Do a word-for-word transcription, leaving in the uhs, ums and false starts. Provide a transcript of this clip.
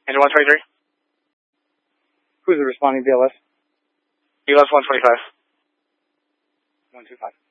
Engine one twenty-three. Who's the responding B L S? B L S one twenty-five. one two five.